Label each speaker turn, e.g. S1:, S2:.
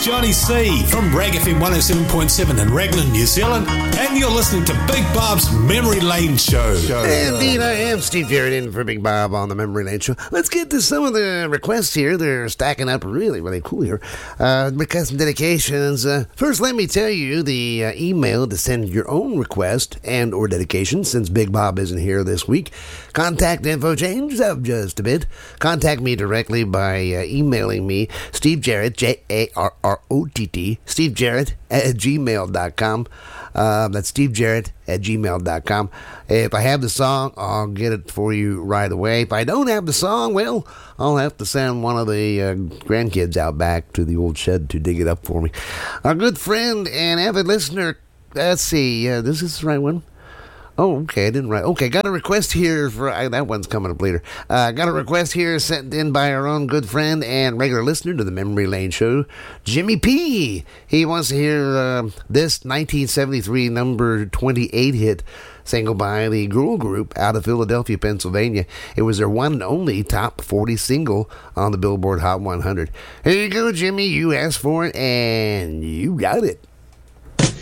S1: Johnny C from Rag FM 107.7 in Raglan, New Zealand, and you're listening to Big Bob's Memory Lane Show.
S2: Indeed, I am Steve Jarrett in for Big Bob on the Memory Lane Show. Let's get to some of the requests here. They're stacking up really, really cool here. Requests and dedications. First, let me tell you the email to send your own request and or dedication since Big Bob isn't here this week. Contact info changed up just a bit. Contact me directly by emailing me, Steve Jarrett, Jarrott, Steve Jarrett at gmail.com. That's Steve Jarrett at gmail.com. If I have the song, I'll get it for you right away. If I don't have the song, well, I'll have to send one of the grandkids out back to the old shed to dig it up for me. Our good friend and avid listener, let's see, this is the right one. Oh, okay, I didn't write. Okay, got a request here for, that one's coming up later. Got a request here sent in by our own good friend and regular listener to the Memory Lane Show, Jimmy P. He wants to hear this 1973 number 28 hit single by the Gruel Group out of Philadelphia, Pennsylvania. It was their one and only top 40 single on the Billboard Hot 100. Here you go, Jimmy. You asked for it, and you got it.